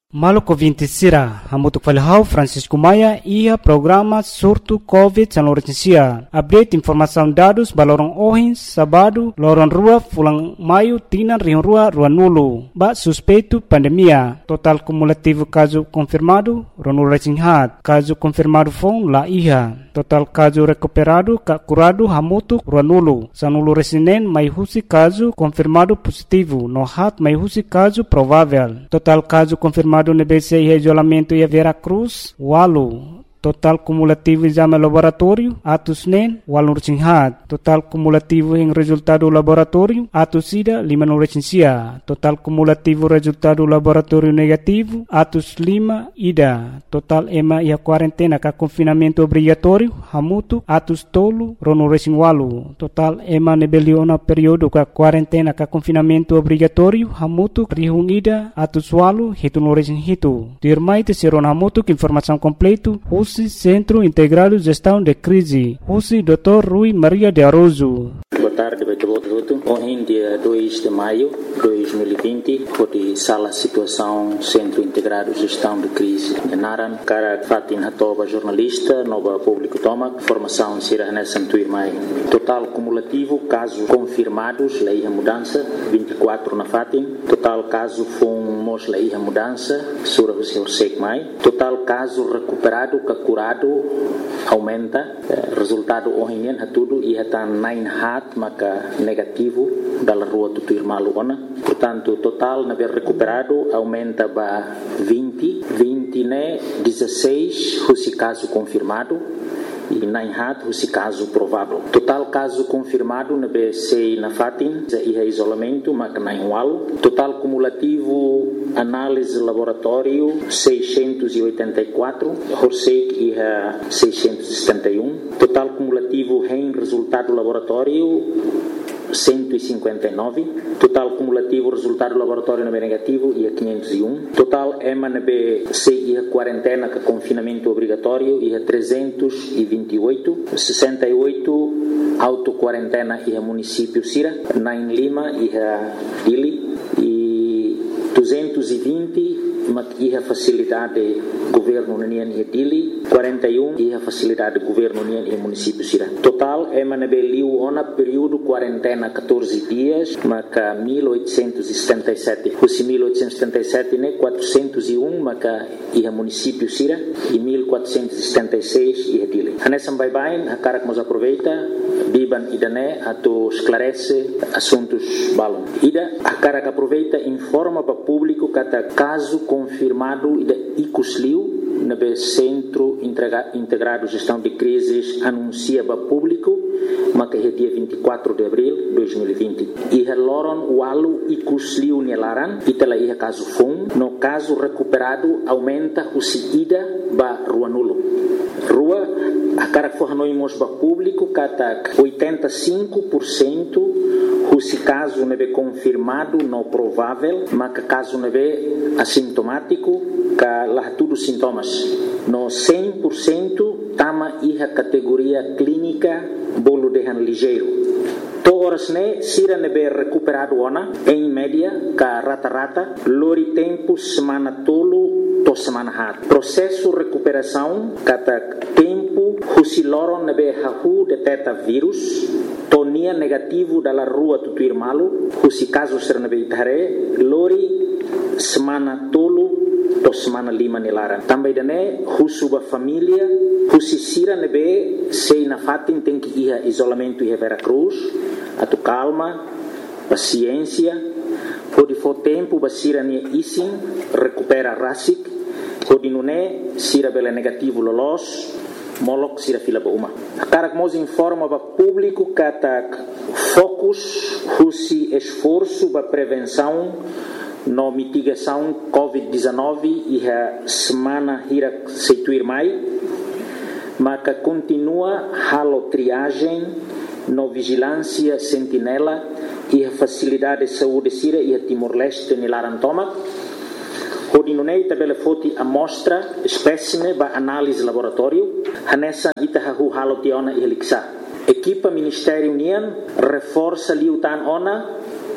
Maluco 20 Sira, Hamutuk Falhau, Francisco Maia, ia programa surto COVID-19 Sia. Update informação dados balorong ohin, sabado, lorong rua, fulang maio, tinan rion rua, rua nulo. Ba suspeito pandemia. Total cumulativo caso confirmado, ronul resinhat. Caso confirmado fong la iha. Total caso recuperado, curado, hamutuk, rua nulo. Sanulu resinen, mai husi caso confirmado positivo. No hat, mai husi caso provável. Total caso confirmado no BC e isolamento e Veracruz, Walu. Total cumulativo exame laboratório, atos NEN, Walu Resinhat. Total cumulativo em resultado laboratório, atos SIDA, Lima no Resinsia. Total cumulativo resultado laboratório negativo, atos Lima, IDA. Total EMA e a quarentena com confinamento obrigatório, Hamutu, atos Tolo, Rono Resin Walu. Total EMA nebeliona período com quarentena com confinamento obrigatório, Hamutu, Rihung IDA, atos Walu, Hitu no Resin Hitu. Dirmai Tessiron Hamutu, informação completo, Centro Integrado de Gestão de Crise. Husi Dr. Rui Maria de Aroso. Boa tarde, hoje dia 2 de maio de 2020, foi sala situação Centro Integrado de Gestão de Crise de Naran, cara Fatin Hatoba, jornalista, nova público toma, formação Sira Nessa Tuirmai. Total cumulativo, casos confirmados, lei a mudança, 24 na Fatin. Total caso fomos lei a mudança, Sura Hussein Mai. Total caso recuperado, curado, aumenta. Resultado hoje é tudo e está 9 hat, maka negativo da rua do Tuirmalu. Portanto, total na ver recuperado aumenta para 20 né 16 esse caso confirmado e 9 hat esse caso provável. Total caso confirmado na BC na Fatin e isolamento mas na Walu. Total cumulativo análise laboratório 684, Horsek e 671. Total cumulativo em resultado laboratório 159. Total cumulativo resultado laboratório na B negativo e 501. Total EMA na BC e a quarentena com confinamento obrigatório e 328. 68 auto-quarentena e a município Sira, 9 Lima e a Dili e 220 e a facilidade governo União e Dili, 41 e a facilidade governo União e município Sira. Total é manabeliu ona período quarentena 14 dias, maca 1877. Os 1877 né 401 maca e a município Sira e 1476 e a Dili. Anessa bye a cara que nos aproveita biban idane ato esclarece assuntos balon. Ida a cara que aproveita informa para público cada caso confirmado ida icusliu na Centro Integrado de Gestão de Crises anuncia para público mas é dia 24 de abril de 2020 e loron walu icusliu nelaran e tela ia caso fun no caso recuperado aumenta o ida ba rua nulo rua a cara que for noimos para público kata 85% esse caso não é confirmado, não provável, mas caso não é assintomático, que lá tudo sintomas. No 100% tama a categoria clínica bolo de ligeiro. Todas né sira não é recuperado ona, em média, que rata lori tempo semana tolo to semana hat. Processo recuperação, kata tempo husiloron não é hahu detecta vírus. Tonia negativo dalla rua Tutuirmalu, husi caso sernabeitare, lori semana tolo to semana lima nelara. Também dane husuba família, husi sira nebe sei na fatin tem que ir isolamento e Veracruz, atu calma, paciência, pode for tempo basira ne isin recupera rasik, pode nune sira bela negativo lolos. Molok sira fila ba uma. Cara que nos informa para público que focus husi esforço para prevenção no mitigação COVID-19 e a semana hira seituir mai, mas que continua halo triagem no vigilância sentinela e a facilidade de saúde sira e a Timor-Leste nilarantoma. Hodinunei tabela foti amostra espécime ba análise laboratório hanessa itahahu halotiona e heliksa. Equipa Ministério União reforça liutan ona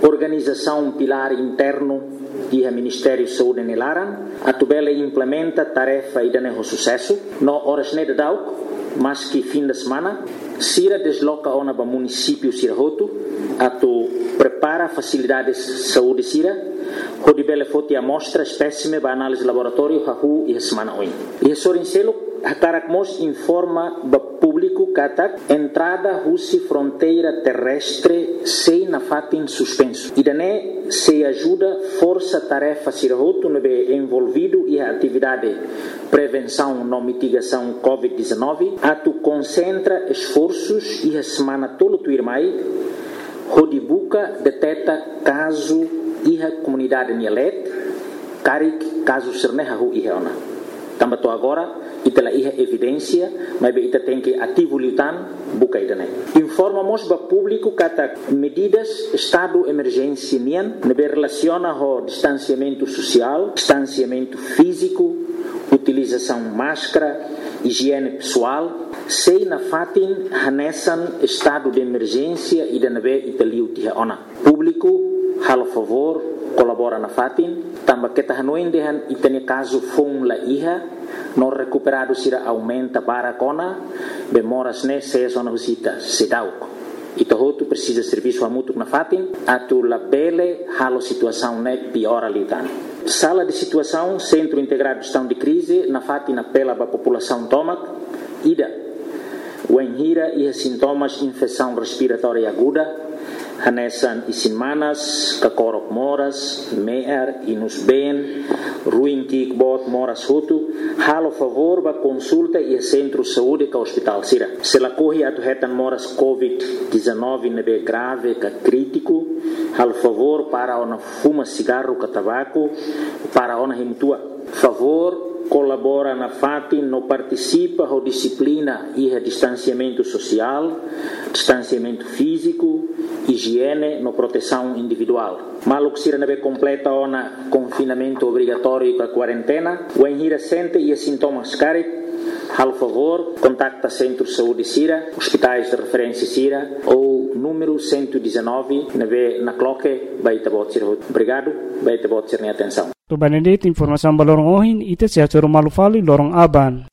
organização pilar interno e o Ministério da Saúde nelaran, a tubela implementa tarefa e dá sucesso, no horas de dauk, mas que fim de semana, Sira desloca ona para município Sira Roto, a tu prepara facilidades de saúde Sira, onde bela foto amostra espécime para análise laboratório hahu e a semana oin. E a Sorincelo, a Caracmos informa para público que a entrada russi fronteira terrestre sem na fatin suspenso. E daí se ajuda força tarefa Sira Roto no envolvido e a atividade prevenção e mitigação COVID-19, a tu concentra esforços e a semana todo tu irmai, onde buca detecta caso e a comunidade Nielet, carik caso sernehahu e reona. Também agora, ita la iha evidência, mas ita tem que ativo lutan buca idane. Informamos para público que medidas estado emergência nian, nebe relaciona ho distanciamento social, distanciamento físico, utilização máscara, higiene pessoal, sei na fatin hanesan estado de emergência e da nebe italiu tiha ona. Público, halo favor, colabora na fatin, tamba kita hanuin dehan itane caso fong la iha, no recuperado sira aumenta para kona, bemoras ne se zona visita sedauk. Ita hotu precisa serviço amutuk na fatin, atu la bele halo situação ne piora litan. Sala de situação, Centro Integrado de Gestão de Crise, na fatin apela para a população tomac, ida, o enhira e sintomas de infecção respiratória aguda, hanesan isinmanas, kakorok moras, meer, inus ben, ruim kikbot moras hutu, halo favor ba consulta e centro saúde ka hospital sira. Se la corre atu hetan moras COVID-19 nebe grave ka crítico, halo favor para ona fuma cigarro ka tabaco, para ona himtua. Favor colabora na fatin, no participa ou disciplina e distanciamento social, distanciamento físico, higiene, no proteção individual. Maluk sira nebe completa ona confinamento obrigatório com a quarentena, o enhira sente e sintomas carik, hal favor, contacta Centro de Saúde Sira, hospitais de referência Sira ou número 119 na cloque, baita bot sira. Obrigado, baita bot sira atenção. To Benedict informação balorong ohin ite sia choro malufali lorong aban.